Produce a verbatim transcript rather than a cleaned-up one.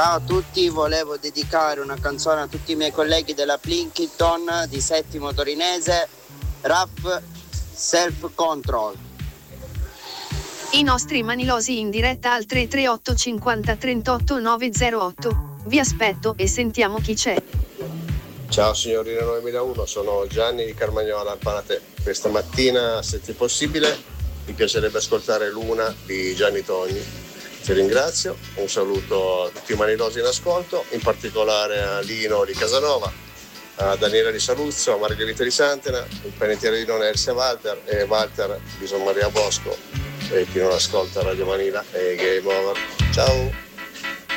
Ciao a tutti, volevo dedicare una canzone a tutti i miei colleghi della Plinkington di Settimo Torinese, Rap Self Control. I nostri manilosi in diretta al tre tre otto cinquanta trentotto novecentotto. Vi aspetto e sentiamo chi c'è. Ciao signorina novemilauno, sono Gianni di Carmagnola al Panatè. Questa mattina, se ti è possibile, mi piacerebbe ascoltare Luna di Gianni Togni. Ti ringrazio, un saluto a tutti i manilosi in ascolto, in particolare a Lino di Casanova, a Daniela di Saluzzo, a Margherita di Santena, il panettiere di Nona Elsia Walter e Walter di Son Maria Bosco e chi non ascolta Radio Manila e Game Over. Ciao!